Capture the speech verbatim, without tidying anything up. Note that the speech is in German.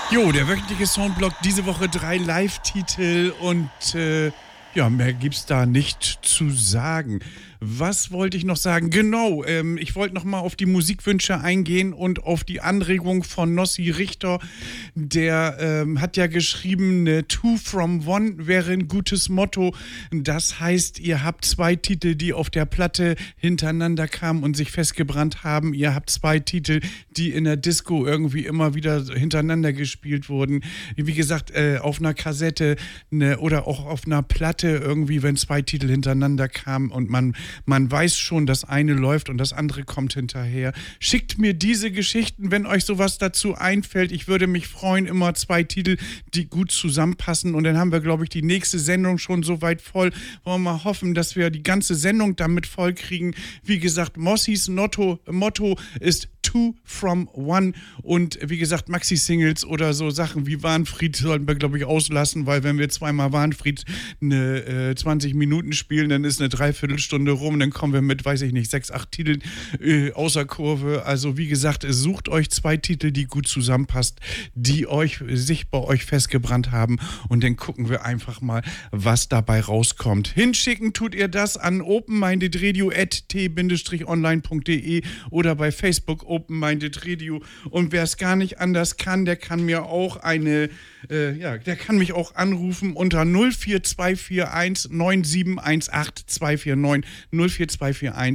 Jo, der wöchentliche Soundblock, diese Woche drei Live-Titel und äh, ja, mehr gibt's da nicht zu sagen. Was wollte ich noch sagen? Genau, ähm, ich wollte noch mal auf die Musikwünsche eingehen und auf die Anregung von Nossi Richter. Der ähm, hat ja geschrieben, ne, Two from One wäre ein gutes Motto. Das heißt, ihr habt zwei Titel, die auf der Platte hintereinander kamen und sich festgebrannt haben. Ihr habt zwei Titel, die in der Disco irgendwie immer wieder hintereinander gespielt wurden. Wie gesagt, äh, auf einer Kassette ne, oder auch auf einer Platte irgendwie, wenn zwei Titel hintereinander kamen und man Man weiß schon, das eine läuft und das andere kommt hinterher. Schickt mir diese Geschichten, wenn euch sowas dazu einfällt. Ich würde mich freuen, immer zwei Titel, die gut zusammenpassen. Und dann haben wir, glaube ich, die nächste Sendung schon so weit voll. Wollen wir mal hoffen, dass wir die ganze Sendung damit voll kriegen. Wie gesagt, Mossis Motto, Motto ist Two from One. Und wie gesagt, Maxi-Singles oder so Sachen wie Warnfried sollten wir, glaube ich, auslassen, weil wenn wir zweimal Warnfried eine äh, zwanzig Minuten spielen, dann ist eine Dreiviertelstunde rum, dann kommen wir mit, weiß ich nicht, sechs, acht Titeln äh, außer Kurve. Also wie gesagt, sucht euch zwei Titel, die gut zusammenpasst, die euch sich bei euch festgebrannt haben und dann gucken wir einfach mal, was dabei rauskommt. Hinschicken tut ihr das an openmindedradio at t online punkt de oder bei Facebook openmindedradio. Und wer es gar nicht anders kann, der kann mir auch eine, äh, ja, der kann mich auch anrufen unter null vier zwei vier eins neun sieben eins acht zwei vier neun null vier zwei vier eins